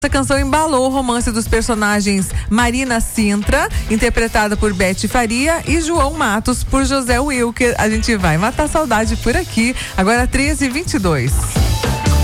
Essa canção embalou o romance dos personagens Marina Sintra, interpretada por Beth Faria, e João Matos, por José Wilker. A gente vai matar saudade por aqui. Agora 13h22.